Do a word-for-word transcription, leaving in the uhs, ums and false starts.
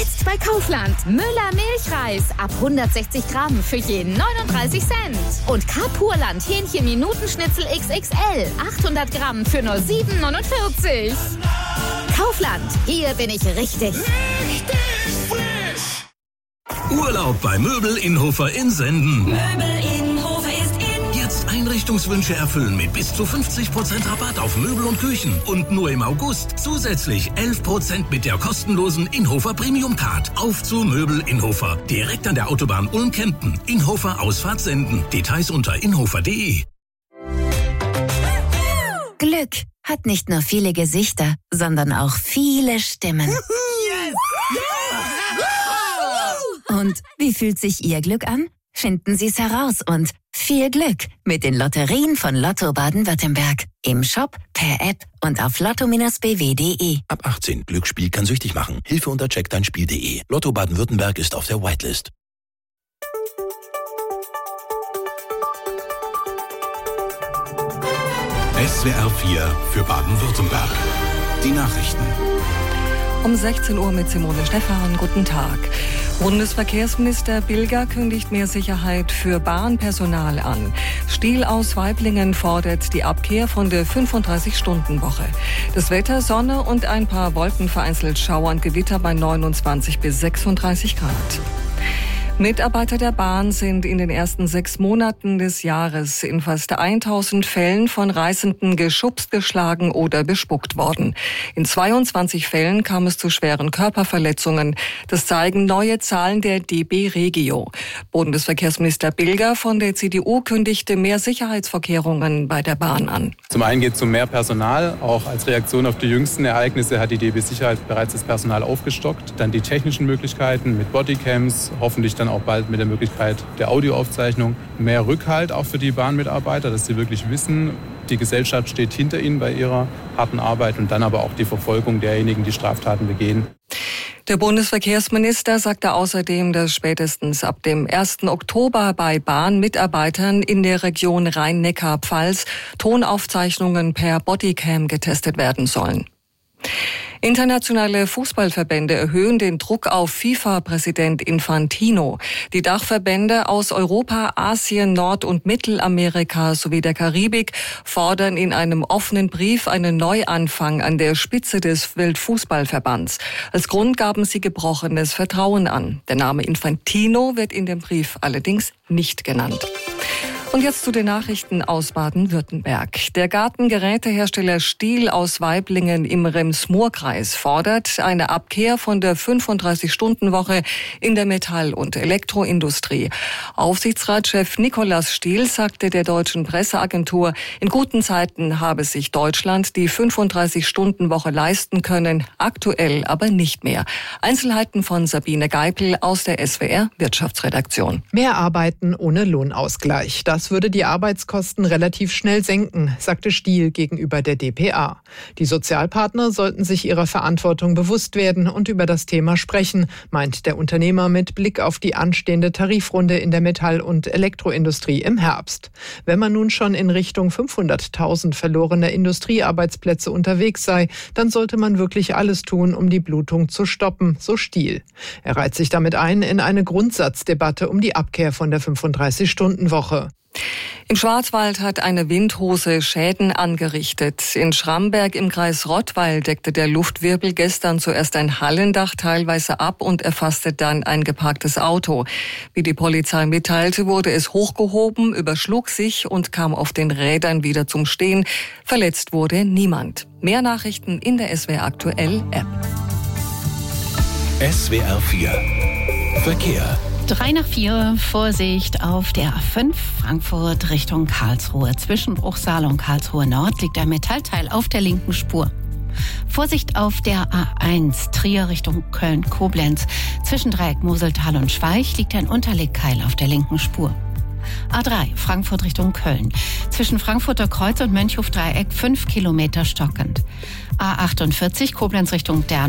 Jetzt bei Kaufland. Müller Milchreis ab hundertsechzig Gramm für je neununddreißig Cent. Und Carpurland Hähnchen-Minutenschnitzel X X L achthundert Gramm für nur sieben neunundvierzig. Kaufland, hier bin ich richtig. Richtig frisch. Urlaub bei Möbel Inhofer in Senden. Möbel Inhofer ist in. Jetzt Einrichtungswünsche erfüllen mit bis zu fünfzig Prozent Rabatt auf Möbel und Küchen. Und nur im August zusätzlich elf Prozent mit der kostenlosen Inhofer Premium Card. Auf zu Möbel Inhofer. Direkt an der Autobahn Ulm-Kempten. Inhofer Ausfahrt Senden. Details unter inhofer punkt de. Glück hat nicht nur viele Gesichter, sondern auch viele Stimmen. Und wie fühlt sich Ihr Glück an? Finden Sie es heraus und viel Glück mit den Lotterien von Lotto Baden-Württemberg. Im Shop, per App und auf lotto Bindestrich b w punkt de. Ab achtzehn. Glücksspiel kann süchtig machen. Hilfe unter check dein Spiel punkt de. Lotto Baden-Württemberg ist auf der Whitelist. S W R vier für Baden-Württemberg. Die Nachrichten. Um sechzehn Uhr mit Simone Stephan. Guten Tag. Bundesverkehrsminister Bilger kündigt mehr Sicherheit für Bahnpersonal an. Stihl aus Waiblingen fordert die Abkehr von der fünfunddreißig-Stunden-Woche. Das Wetter, Sonne und ein paar Wolken, vereinzelt Schauer und Gewitter bei neunundzwanzig bis sechsunddreißig Grad. Mitarbeiter der Bahn sind in den ersten sechs Monaten des Jahres in fast tausend Fällen von Reisenden geschubst, geschlagen oder bespuckt worden. In zweiundzwanzig Fällen kam es zu schweren Körperverletzungen. Das zeigen neue Zahlen der D B Regio. Bundesverkehrsminister Bilger von der C D U kündigte mehr Sicherheitsvorkehrungen bei der Bahn an. Zum einen geht es um mehr Personal. Auch als Reaktion auf die jüngsten Ereignisse hat die D B Sicherheit bereits das Personal aufgestockt. Dann die technischen Möglichkeiten mit Bodycams, hoffentlich dann auch bald mit der Möglichkeit der Audioaufzeichnung. Mehr Rückhalt auch für die Bahnmitarbeiter, dass sie wirklich wissen, die Gesellschaft steht hinter ihnen bei ihrer harten Arbeit, und dann aber auch die Verfolgung derjenigen, die Straftaten begehen. Der Bundesverkehrsminister sagte außerdem, dass spätestens ab dem ersten Oktober bei Bahnmitarbeitern in der Region Rhein-Neckar-Pfalz Tonaufzeichnungen per Bodycam getestet werden sollen. Internationale Fußballverbände erhöhen den Druck auf FIFA-Präsident Infantino. Die Dachverbände aus Europa, Asien, Nord- und Mittelamerika sowie der Karibik fordern in einem offenen Brief einen Neuanfang an der Spitze des Weltfußballverbands. Als Grund gaben sie gebrochenes Vertrauen an. Der Name Infantino wird in dem Brief allerdings nicht genannt. Und jetzt zu den Nachrichten aus Baden-Württemberg. Der Gartengerätehersteller Stihl aus Waiblingen im Rems-Murr-Kreis fordert eine Abkehr von der fünfunddreißig-Stunden-Woche in der Metall- und Elektroindustrie. Aufsichtsratschef Nikolaus Stihl sagte der deutschen Presseagentur, in guten Zeiten habe sich Deutschland die fünfunddreißig-Stunden-Woche leisten können, aktuell aber nicht mehr. Einzelheiten von Sabine Geipel aus der S W R Wirtschaftsredaktion. Mehr Arbeiten ohne Lohnausgleich. Das würde die Arbeitskosten relativ schnell senken, sagte Stihl gegenüber der d p a. Die Sozialpartner sollten sich ihrer Verantwortung bewusst werden und über das Thema sprechen, meint der Unternehmer mit Blick auf die anstehende Tarifrunde in der Metall- und Elektroindustrie im Herbst. Wenn man nun schon in Richtung fünfhunderttausend verlorener Industriearbeitsplätze unterwegs sei, dann sollte man wirklich alles tun, um die Blutung zu stoppen, so Stihl. Er reiht sich damit ein in eine Grundsatzdebatte um die Abkehr von der fünfunddreißig-Stunden-Woche. Im Schwarzwald hat eine Windhose Schäden angerichtet. In Schramberg im Kreis Rottweil deckte der Luftwirbel gestern zuerst ein Hallendach teilweise ab und erfasste dann ein geparktes Auto. Wie die Polizei mitteilte, wurde es hochgehoben, überschlug sich und kam auf den Rädern wieder zum Stehen. Verletzt wurde niemand. Mehr Nachrichten in der S W R Aktuell App. S W R vier Verkehr. Drei nach vier, Vorsicht auf der A fünf, Frankfurt Richtung Karlsruhe. Zwischen Bruchsal und Karlsruhe Nord liegt ein Metallteil auf der linken Spur. Vorsicht auf der A eins, Trier Richtung Köln-Koblenz. Zwischen Dreieck Moseltal und Schweich liegt ein Unterlegkeil auf der linken Spur. A drei, Frankfurt Richtung Köln. Zwischen Frankfurter Kreuz und Mönchhof-Dreieck fünf Kilometer stockend. A achtundvierzig, Koblenz Richtung Dern.